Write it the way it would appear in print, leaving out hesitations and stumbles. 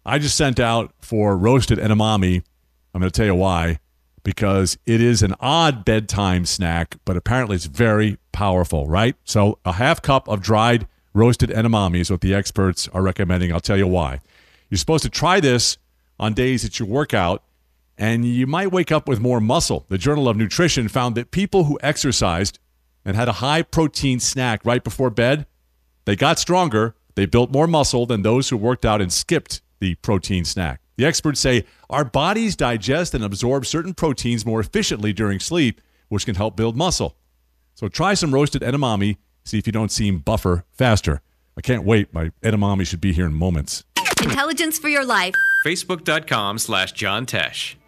I just sent out for roasted edamame. I'm going to tell you why. Because it is an odd bedtime snack, but apparently it's very powerful, right? So a half cup of dried roasted edamame is what the experts are recommending. I'll tell you why. You're supposed to try this on days that you work out, and you might wake up with more muscle. The Journal of Nutrition found that people who exercised and had a high-protein snack right before bed, they got stronger, they built more muscle than those who worked out and skipped the protein snack. The experts say our bodies digest and absorb certain proteins more efficiently during sleep, which can help build muscle. So try some roasted edamame, see if you don't seem buffer faster. I can't wait. My edamame should be here in moments. Intelligence for your life. Facebook.com/John Tesh.